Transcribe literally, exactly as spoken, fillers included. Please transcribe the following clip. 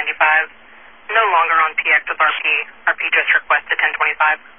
ninety-five. No longer on P X with R P. R P just requested ten twenty-five.